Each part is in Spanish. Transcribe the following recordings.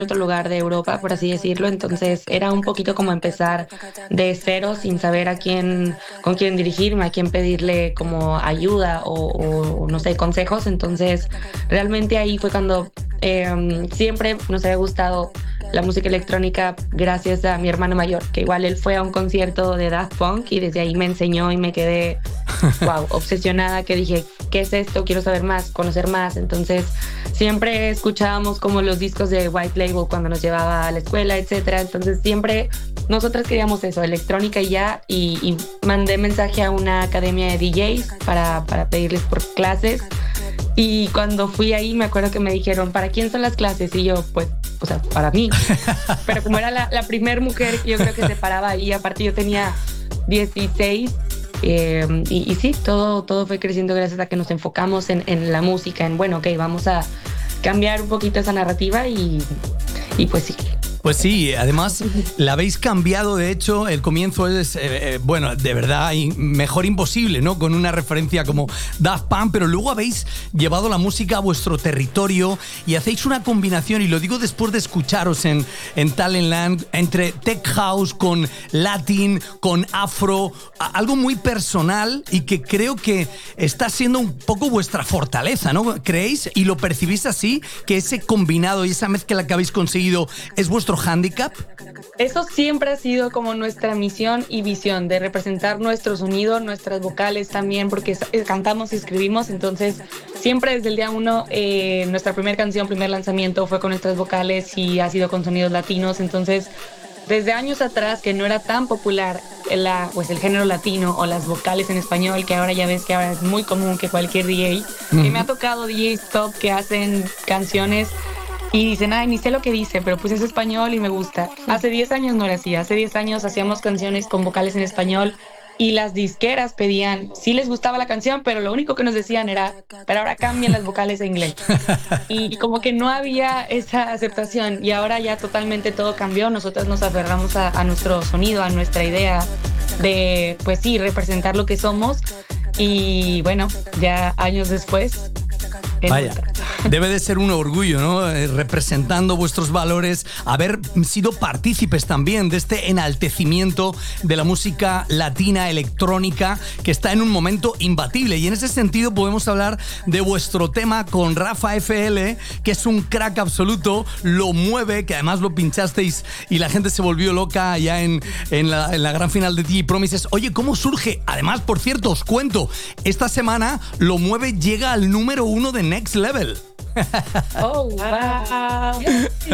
otro lugar de Europa, por así decirlo. Entonces era un poquito como empezar de cero sin saber con quién dirigirme, a quién pedirle como ayuda o no sé, consejos. Entonces realmente ahí fue cuando siempre nos había gustado la música electrónica gracias a mi hermano mayor, que igual él fue a un concierto de Daft Punk y desde ahí me enseñó y me quedé, wow, obsesionada, que dije, ¿qué es esto? Quiero saber más, conocer más. Entonces siempre escuchábamos como los discos de White Label cuando nos llevaba a la escuela, etcétera. Entonces siempre nosotras queríamos eso, electrónica y ya, y mandé mensaje a una academia de DJs para pedirles por clases. Y cuando fui ahí me acuerdo que me dijeron, ¿para quién son las clases? Y yo, pues, o sea, para mí. Pero como era la primer mujer que yo creo que se paraba ahí, aparte yo tenía 16, y sí, todo fue creciendo gracias a que nos enfocamos en la música, en, bueno, ok, vamos a cambiar un poquito esa narrativa y pues sí. Pues sí, además la habéis cambiado, de hecho, el comienzo es, bueno, de verdad, mejor imposible, ¿no? Con una referencia como Daft Punk, pero luego habéis llevado la música a vuestro territorio y hacéis una combinación, y lo digo después de escucharos en Talentland, entre tech house con latin, con afro, algo muy personal y que creo que está siendo un poco vuestra fortaleza, ¿no? ¿Creéis y lo percibís así? Que ese combinado y esa mezcla que habéis conseguido es vuestro handicap. Eso siempre ha sido como nuestra misión y visión, de representar nuestro sonido, nuestras vocales también, porque cantamos y escribimos. Entonces siempre desde el día uno, nuestra primera canción, primer lanzamiento fue con nuestras vocales y ha sido con sonidos latinos. Entonces desde años atrás, que no era tan popular pues el género latino o las vocales en español, que ahora ya ves que ahora es muy común que cualquier DJ, que me ha tocado DJs top que hacen canciones y dicen, ay, ni sé lo que dice, pero pues es español y me gusta. Hace 10 años no era así. Hace 10 años hacíamos canciones con vocales en español y las disqueras pedían, sí les gustaba la canción, pero lo único que nos decían era, pero ahora cambian las vocales a inglés. Y como que no había esa aceptación, y ahora ya totalmente todo cambió. Nosotros nos aferramos a nuestro sonido, a nuestra idea de, pues sí, representar lo que somos. Y bueno, ya años después... Vaya, debe de ser un orgullo, ¿no? Representando vuestros valores, haber sido partícipes también de este enaltecimiento de la música latina electrónica que está en un momento imbatible. Y en ese sentido podemos hablar de vuestro tema con Rafa FL, que es un crack absoluto, Lo Mueve, que además lo pinchasteis y la gente se volvió loca ya en la gran final de DJ Promises. Oye, ¿cómo surge? Además, por cierto, os cuento, esta semana Lo Mueve llega al número 1 de Next Level. Oh, wow.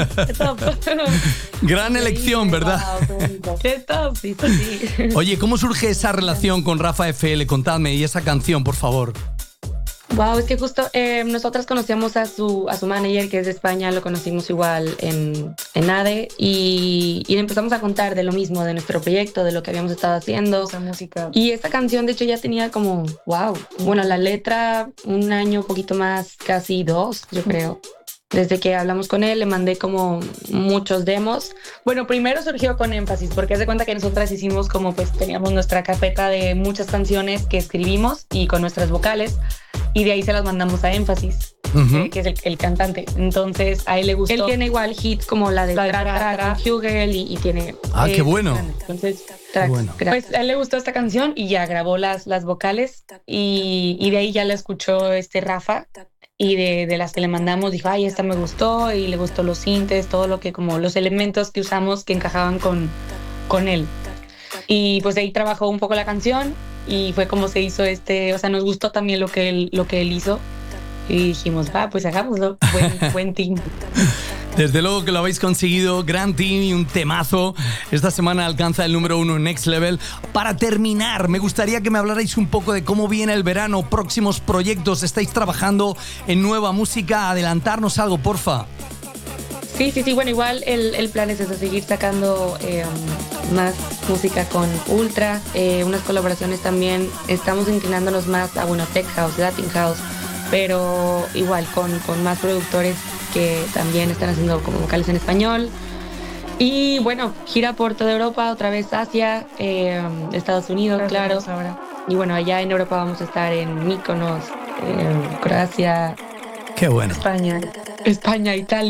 Gran elección, ¿verdad? Wow, qué top, sí, sí. Oye, ¿cómo surge esa relación con Rafa FL? Contadme, y esa canción, por favor. Wow, es que justo nosotras conocíamos a su manager, que es de España. Lo conocimos igual en ADE y le empezamos a contar de lo mismo, de nuestro proyecto, de lo que habíamos estado haciendo. Esa música. Y esta canción, de hecho, ya tenía como, wow, bueno, la letra, un año, un poquito más, casi 2, yo creo. Desde que hablamos con él, le mandé como muchos demos. Bueno, primero surgió con Énfasis, porque haz de cuenta que nosotras hicimos como, pues teníamos nuestra carpeta de muchas canciones que escribimos y con nuestras vocales, y de ahí se las mandamos a Énfasis, que es el cantante. Entonces a él le gustó. Él tiene igual hits como la de Hugel y tiene... Ah, qué bueno. Entonces, bueno. Pues a él le gustó esta canción y ya grabó las vocales, y de ahí ya la escuchó Rafa. Y de las que le mandamos dijo, ay, esta me gustó, y le gustó los sintes, todo lo que, como los elementos que usamos que encajaban con él. Y pues de ahí trabajó un poco la canción y fue como se hizo o sea, nos gustó también lo que él hizo y dijimos, pues hagámoslo, buen team. Desde luego que lo habéis conseguido, gran team y un temazo. Esta semana alcanza el número 1 en Next Level. Para terminar, me gustaría que me hablarais un poco de cómo viene el verano, próximos proyectos. ¿Estáis trabajando en nueva música? Adelantarnos algo, porfa. Sí, bueno, igual el plan es eso, seguir sacando más música con Ultra, unas colaboraciones también. Estamos inclinándonos más a, Tech House, Latin House, pero igual con más productores que también están haciendo como vocales en español. Y bueno, gira por toda Europa, otra vez Asia, Estados Unidos, claro. Ahora. Y bueno, allá en Europa vamos a estar en Mykonos, Croacia. Qué bueno. España, Italia.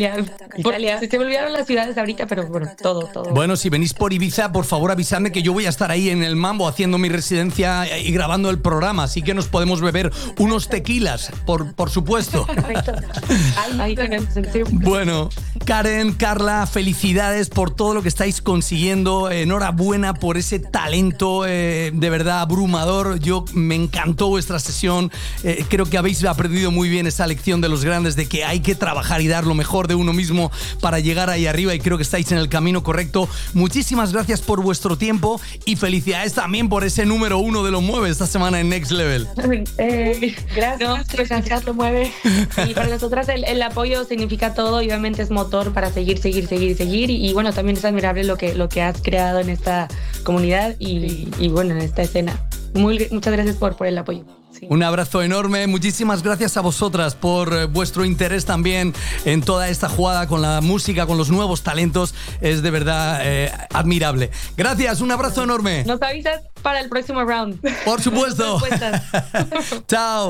Italia. Se me olvidaron las ciudades ahorita, pero bueno, todo. Bueno, si venís por Ibiza, por favor avisadme que yo voy a estar ahí en el Mambo haciendo mi residencia y grabando el programa, así que nos podemos beber unos tequilas, por supuesto. Perfecto. Ahí tenemos el tiempo. Bueno, Karen, Carla, felicidades por todo lo que estáis consiguiendo. Enhorabuena por ese talento de verdad abrumador. Me encantó vuestra sesión. Creo que habéis aprendido muy bien esa lección de los grandes de que hay que trabajar y dar lo mejor de uno mismo para llegar ahí arriba, y creo que estáis en el camino correcto. Muchísimas gracias por vuestro tiempo y felicidades también por ese número 1 de Lo Mueve esta semana en Next Level. Gracias. No, pues Lo Mueve. Y para nosotras el apoyo significa todo, y obviamente es motor para seguir. Y bueno, también es admirable lo que has creado en esta comunidad y bueno, en esta escena. Muchas gracias por el apoyo. Sí. Un abrazo enorme, muchísimas gracias a vosotras por vuestro interés también en toda esta jugada con la música, con los nuevos talentos, es de verdad admirable. Gracias, un abrazo enorme. Nos avisas para el próximo round. Por supuesto. Chao.